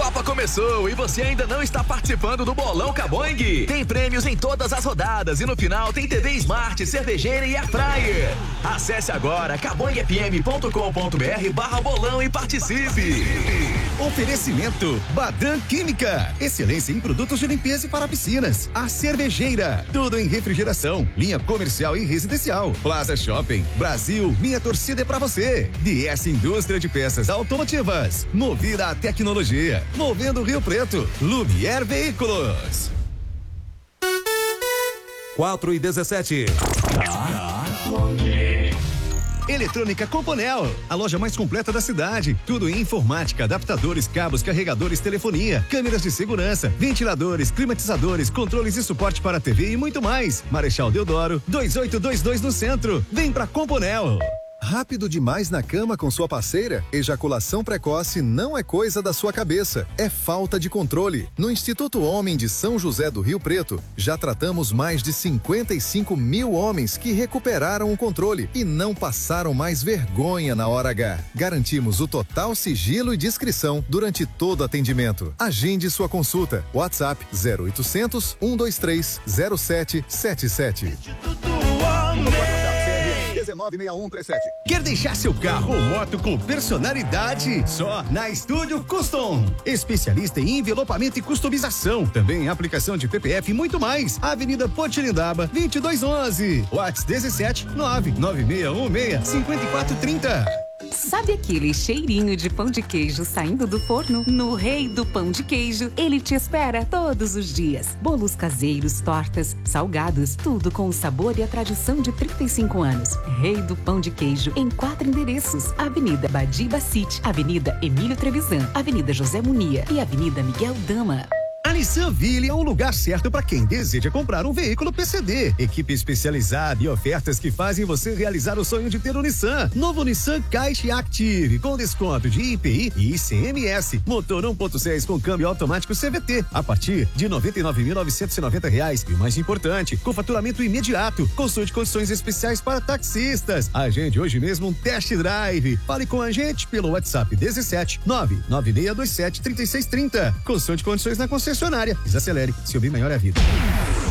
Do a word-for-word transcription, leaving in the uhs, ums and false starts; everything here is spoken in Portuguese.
Copa começou e você ainda não está participando do Bolão Caboing? Tem prêmios em todas as rodadas e no final tem T V Smart, cervejeira e air fryer. Acesse agora caboing f m ponto com ponto b r barra bolão e participe. Oferecimento Badan Química, excelência em produtos de limpeza e para piscinas. A Cervejeira, tudo em refrigeração, linha comercial e residencial. Plaza Shopping, Brasil, minha torcida é pra você. D S Indústria de Peças Automotivas, movida a tecnologia, movendo Rio Preto. Lumier Veículos. quatro e dezessete. Eletrônica Componel, a loja mais completa da cidade. Tudo em informática, adaptadores, cabos, carregadores, telefonia, câmeras de segurança, ventiladores, climatizadores, controles e suporte para T V e muito mais. Marechal Deodoro, dois oito dois dois no centro. Vem pra Componel. Rápido demais na cama com sua parceira? Ejaculação precoce não é coisa da sua cabeça, é falta de controle. No Instituto Homem de São José do Rio Preto, já tratamos mais de cinquenta e cinco mil homens que recuperaram o controle e não passaram mais vergonha na hora H. Garantimos o total sigilo e discrição durante todo o atendimento. Agende sua consulta. WhatsApp zero oitocentos, um dois três, zero sete sete sete. dezenove sessenta e um trinta e sete. Quer deixar seu carro ou moto com personalidade? Só na Estúdio Custom. Especialista em envelopamento e customização. Também em aplicação de P P F e muito mais. Avenida Potirindaba, vinte e dois onze. WhatsApp dezessete, nove nove seis um seis, cinco quatro três zero. Sabe aquele cheirinho de pão de queijo saindo do forno? No Rei do Pão de Queijo, ele te espera todos os dias. Bolos caseiros, tortas, salgados, tudo com o sabor e a tradição de trinta e cinco anos. Rei do Pão de Queijo, em quatro endereços. Avenida Badiba City, Avenida Emílio Trevisan, Avenida José Munia e Avenida Miguel Dama. A Nissan Ville é o lugar certo para quem deseja comprar um veículo P C D. Equipe especializada e ofertas que fazem você realizar o sonho de ter um Nissan. Novo Nissan Kite Active, com desconto de I P I e I C M S. Motor um ponto seis com câmbio automático C V T, a partir de noventa e nove mil novecentos e noventa reais. E o mais importante, com faturamento imediato. Consulte condições especiais para taxistas. Agende hoje mesmo um test drive. Fale com a gente pelo WhatsApp dezessete, nove nove seis dois sete, três seis três zero. Consulte condições na concessionária. Desacelere, seu bem maior é a vida.